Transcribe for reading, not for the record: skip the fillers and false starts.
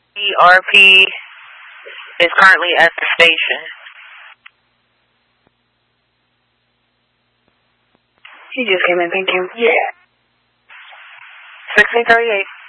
RP is currently at the station. He just came in, thank you. Yeah. 1638.